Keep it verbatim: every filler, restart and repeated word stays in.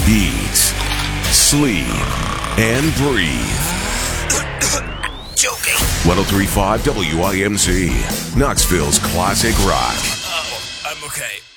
eat, sleep, and breathe. Joking. one oh three point five W I M Z, Knoxville's classic rock. Oh, I'm okay.